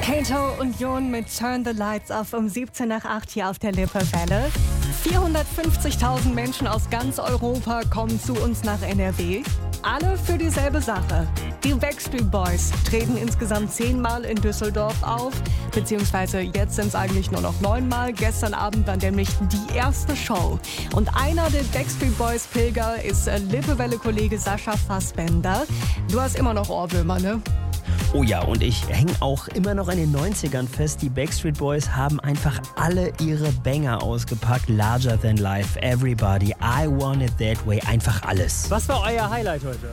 Kato und Jon mit Turn the Lights Off um 17 nach 8 hier auf der Lippe-Welle. 450.000 Menschen aus ganz Europa kommen zu uns nach NRW. Alle für dieselbe Sache. Die Backstreet Boys treten insgesamt 10 Mal in Düsseldorf auf, beziehungsweise jetzt sind es eigentlich nur noch 9 Mal. Gestern Abend war nämlich die erste Show. Und einer der Backstreet Boys Pilger ist Lippe-Welle-Kollege Sascha Fassbender. Du hast immer noch Ohrwürmer, ne? Oh ja, und ich hänge auch immer noch an den 90ern fest. Die Backstreet Boys haben einfach alle ihre Banger ausgepackt. Larger Than Life, Everybody, I Want It That Way, einfach alles. Was war euer Highlight heute?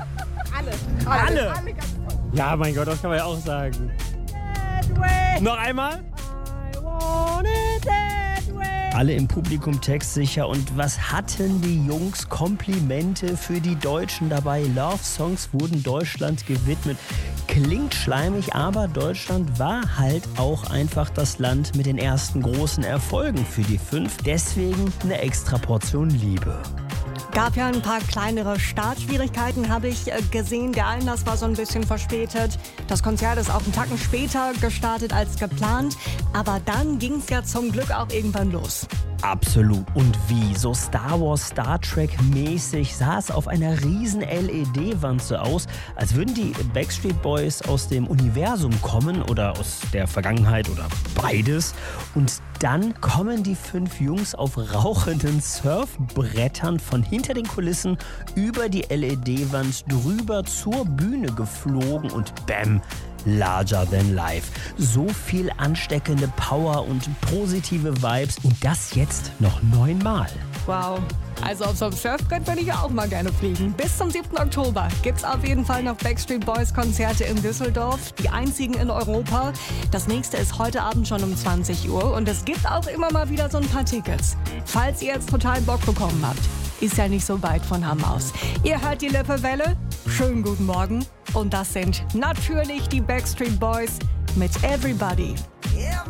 Alle? Ja, mein Gott, das kann man ja auch sagen. Noch einmal? I want it that way. Alle im Publikum textsicher. Und was hatten die Jungs? Komplimente für die Deutschen dabei. Love-Songs wurden Deutschland gewidmet. Klingt schleimig, aber Deutschland war halt auch einfach das Land mit den ersten großen Erfolgen für die 5. Deswegen eine extra Portion Liebe. Gab ja ein paar kleinere Startschwierigkeiten, habe ich gesehen. Der Einlass war so ein bisschen verspätet. Das Konzert ist auch einen Tacken später gestartet als geplant. Aber dann ging es ja zum Glück auch irgendwann los. Absolut. Und wie? So Star Wars, Star Trek mäßig sah es auf einer riesen LED-Wand so aus, als würden die Backstreet Boys aus dem Universum kommen oder aus der Vergangenheit oder beides. Und dann kommen die 5 Jungs auf rauchenden Surfbrettern von hinter den Kulissen über die LED-Wand drüber zur Bühne geflogen und bam! Larger than life. So viel ansteckende Power und positive Vibes und das jetzt noch 9 Mal. Wow. Also auf so einem Surfbrett würde ich ja auch mal gerne fliegen. Bis zum 7. Oktober gibt's auf jeden Fall noch Backstreet Boys Konzerte in Düsseldorf. Die einzigen in Europa. Das nächste ist heute Abend schon um 20 Uhr. Und es gibt auch immer mal wieder so ein paar Tickets. Falls ihr jetzt total Bock bekommen habt. Ist ja nicht so weit von Hamm aus. Ihr hört die Lippe-Welle. Schönen guten Morgen. Und das sind natürlich die Backstreet Boys mit Everybody.